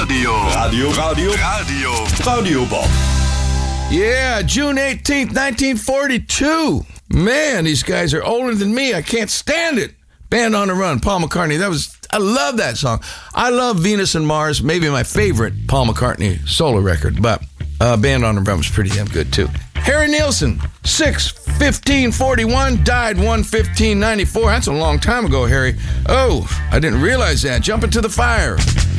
Radio Bob. Yeah, June 18th, 1942. Man, these guys are older than me. I can't stand it. Band on the Run, Paul McCartney. I love that song. I love Venus and Mars, maybe my favorite Paul McCartney solo record, but Band on the Run was pretty damn good too. Harry Nilsson, 6/15/41, died 1/15/94. That's a long time ago, Harry. Oh, I didn't realize that. Jump into the fire.